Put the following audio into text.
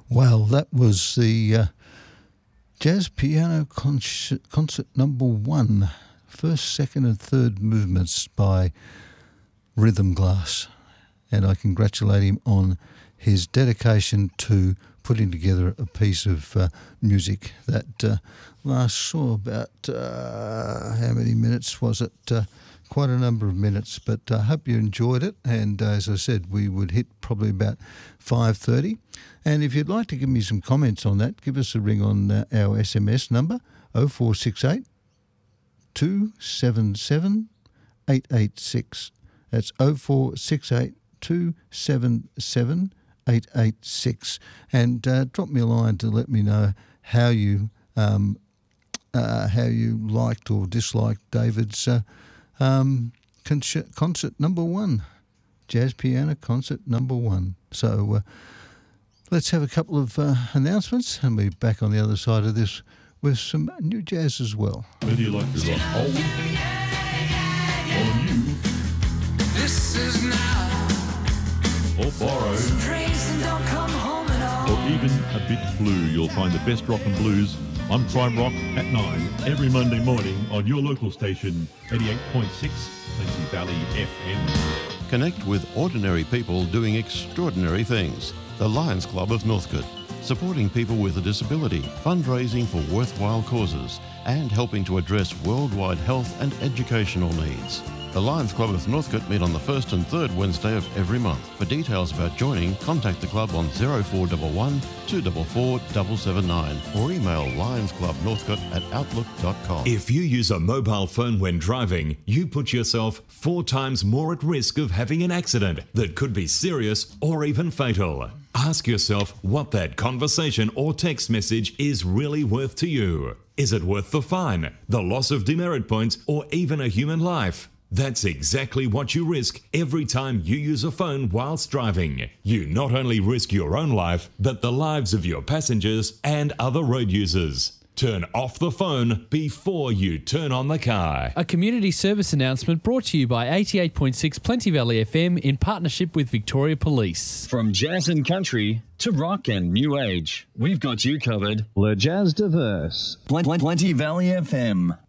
Well, that was the Jazz Piano Concert Number 1, first, second and third movements by Rhythm Glass. And I congratulate him on his dedication to putting together a piece of music that lasts about, how many minutes was it? Quite a number of minutes, but I hope you enjoyed it. And as I said, we would hit probably about 5:30. And if you'd like to give me some comments on that, give us a ring on our SMS number, 0468 277 886. That's 0468 277 886. And drop me a line to let me know how you liked or disliked David's concert number 1, Jazz Piano Concert Number 1. So let's have a couple of announcements and we'll be back on the other side of this with some new jazz as well. Whether you like to rock old or new, This is now. or borrowed, or even a bit blue, you'll find the best rock and blues on Prime Rock at 9 every Monday morning on your local station, 88.6 Plenty Valley FM. Connect with ordinary people doing extraordinary things. The Lions Club of Northcote, supporting people with a disability, fundraising for worthwhile causes, and helping to address worldwide health and educational needs. The Lions Club of Northcote meet on the first and third Wednesday of every month. For details about joining, contact the club on 0411 244 779 or email lionsclubnorthcote@outlook.com. If you use a mobile phone when driving, you put yourself 4 times more at risk of having an accident that could be serious or even fatal. Ask yourself what that conversation or text message is really worth to you. Is it worth the fine, the loss of demerit points, or even a human life? That's exactly what you risk every time you use a phone whilst driving. You not only risk your own life, but the lives of your passengers and other road users. Turn off the phone before you turn on the car. A community service announcement brought to you by 88.6 Plenty Valley FM in partnership with Victoria Police. From jazz and country to rock and new age, we've got you covered. Le Jazz Diverse. Plenty Valley FM.